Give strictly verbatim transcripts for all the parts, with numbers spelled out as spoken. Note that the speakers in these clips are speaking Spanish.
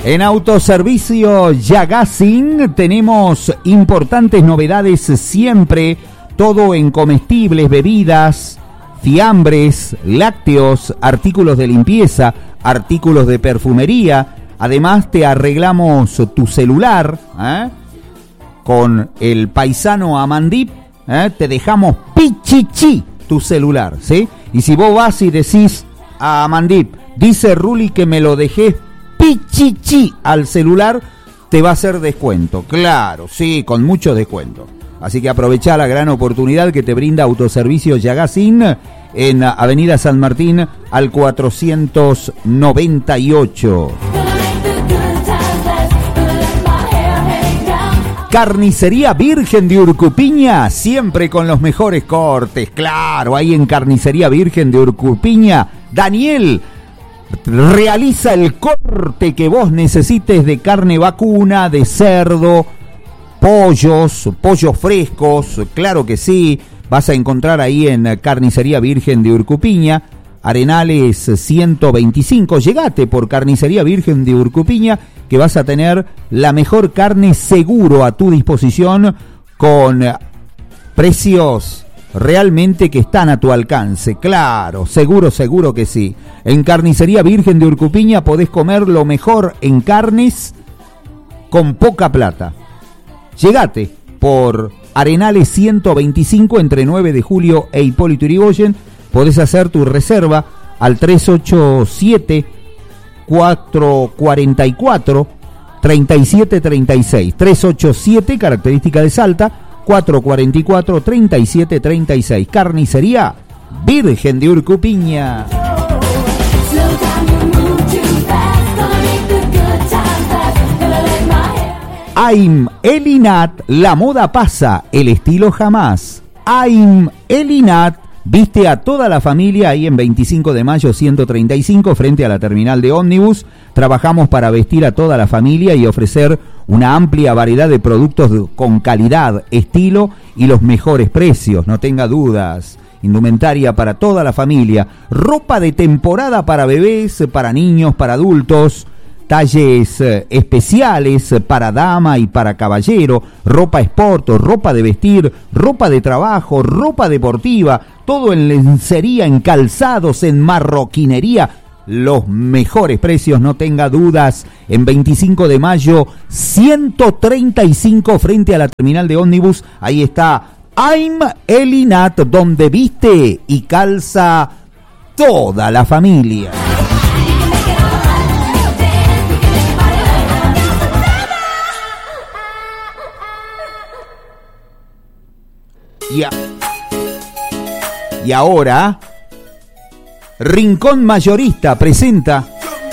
En Autoservicio Yagazin tenemos importantes novedades siempre, todo en comestibles, bebidas, fiambres, lácteos, artículos de limpieza, artículos de perfumería. Además te arreglamos tu celular, ¿eh? Con el paisano Amandip, ¿eh? Te dejamos pichichi tu celular, ¿sí? Y si vos vas y decís a Amandip, dice Ruli que me lo dejé pichichi al celular, te va a hacer descuento. Claro, sí, con mucho descuento. Así que aprovecha la gran oportunidad que te brinda Autoservicio Yagazin en Avenida San Martín al cuatrocientos noventa y ocho. Carnicería Virgen de Urcupiña, siempre con los mejores cortes. Claro, ahí en Carnicería Virgen de Urcupiña, Daniel realiza el corte que vos necesites de carne vacuna, de cerdo, pollos, pollos frescos, claro que sí, vas a encontrar ahí en Carnicería Virgen de Urcupiña, Arenales ciento veinticinco, llegate por Carnicería Virgen de Urcupiña, que vas a tener la mejor carne seguro a tu disposición, con precios realmente que están a tu alcance. Claro, seguro, seguro que sí. En Carnicería Virgen de Urcupiña podés comer lo mejor en carnes con poca plata. Llegate por Arenales ciento veinticinco entre nueve de julio e Hipólito Yrigoyen. Podés hacer tu reserva al tres ocho siete, cuatro cuatro cuatro, tres siete tres seis. tres ocho siete, característica de Salta, cuatro cuatro cuatro, tres siete tres seis. Carnicería Virgen de Urcupiña. Aim Elinat, la moda pasa, el estilo jamás. Aim Elinat viste a toda la familia ahí en veinticinco de mayo ciento treinta y cinco frente a la terminal de ómnibus. Trabajamos para vestir a toda la familia y ofrecer una amplia variedad de productos con calidad, estilo y los mejores precios, no tenga dudas. Indumentaria para toda la familia, ropa de temporada para bebés, para niños, para adultos, talles eh, especiales para dama y para caballero, ropa sport, ropa de vestir, ropa de trabajo, ropa deportiva, todo en lencería, en calzados, en marroquinería, los mejores precios, no tenga dudas. En veinticinco de mayo ciento treinta y cinco frente a la terminal de ómnibus, ahí está Aim Elinat, donde viste y calza toda la familia. Y, a... y ahora, Rincón Mayorista presenta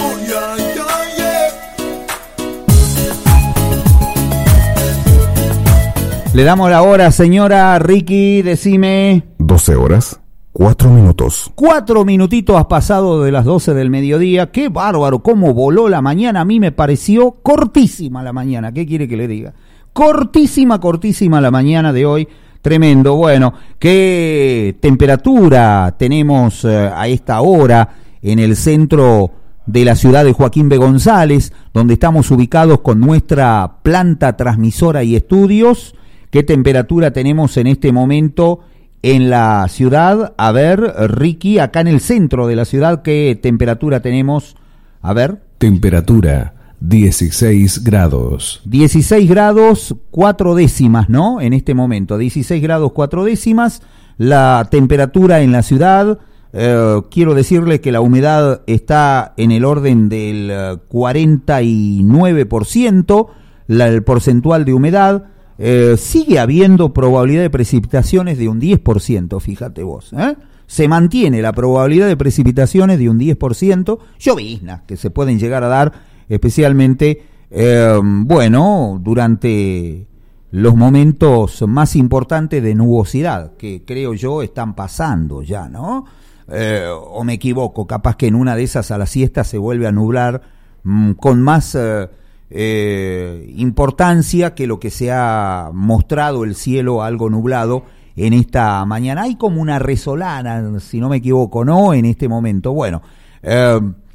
Le damos la hora, señora Ricky, decime. doce horas, cuatro minutos. Cuatro minutitos has pasado de las doce del mediodía. Qué bárbaro, cómo voló la mañana. A mí me pareció cortísima la mañana. ¿Qué quiere que le diga? Cortísima, cortísima la mañana de hoy. Tremendo. Bueno, ¿qué temperatura tenemos eh, a esta hora en el centro de la ciudad de Joaquín B. González, donde estamos ubicados con nuestra planta transmisora y estudios? ¿Qué temperatura tenemos en este momento en la ciudad? A ver, Ricky, acá en el centro de la ciudad, ¿qué temperatura tenemos? A ver. Temperatura dieciséis grados. dieciséis grados, cuatro décimas, ¿no? En este momento, dieciséis grados, cuatro décimas. La temperatura en la ciudad, eh, quiero decirles que la humedad está en el orden del eh, cuarenta y nueve por ciento, la, el porcentual de humedad. Eh, sigue habiendo probabilidad de precipitaciones de un diez por ciento, fíjate vos, ¿eh? Se mantiene la probabilidad de precipitaciones de un diez por ciento, lloviznas que se pueden llegar a dar, especialmente, eh, bueno, durante los momentos más importantes de nubosidad, que creo yo están pasando ya, ¿no? Eh, o me equivoco, capaz que en una de esas a la siesta se vuelve a nublar mmm, con más eh, eh, importancia que lo que se ha mostrado el cielo algo nublado en esta mañana. Hay como una resolana, si no me equivoco, ¿no? En este momento. Bueno, eh,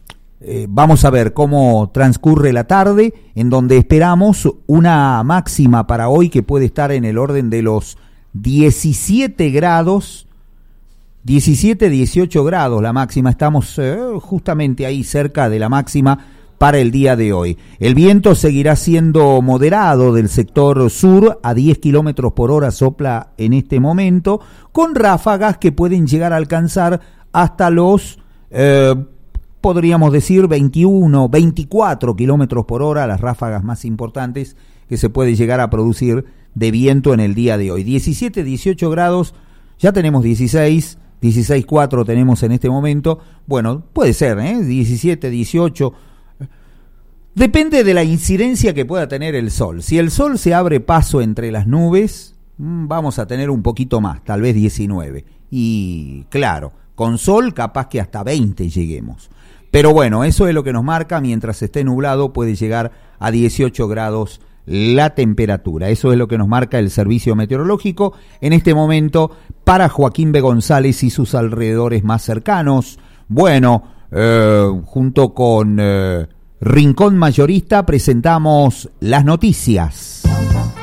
eh, vamos a ver cómo transcurre la tarde, en donde esperamos una máxima para hoy que puede estar en el orden de los diecisiete grados, diecisiete, dieciocho grados la máxima, estamos eh, justamente ahí cerca de la máxima para el día de hoy. El viento seguirá siendo moderado del sector sur, a diez kilómetros por hora sopla en este momento, con ráfagas que pueden llegar a alcanzar hasta los, eh, podríamos decir, veintiuno, veinticuatro kilómetros por hora, las ráfagas más importantes que se puede llegar a producir de viento en el día de hoy. diecisiete, dieciocho grados, ya tenemos dieciséis, dieciséis coma cuatro tenemos en este momento, bueno, puede ser, ¿eh? diecisiete, dieciocho. Depende de la incidencia que pueda tener el sol. Si el sol se abre paso entre las nubes, vamos a tener un poquito más, tal vez diecinueve. Y claro, con sol capaz que hasta veinte lleguemos. Pero bueno, eso es lo que nos marca, mientras esté nublado puede llegar a dieciocho grados la temperatura. Eso es lo que nos marca el servicio meteorológico en este momento para Joaquín B. González y sus alrededores más cercanos. Bueno, eh, junto con... Eh, Rincón Mayorista presentamos las noticias.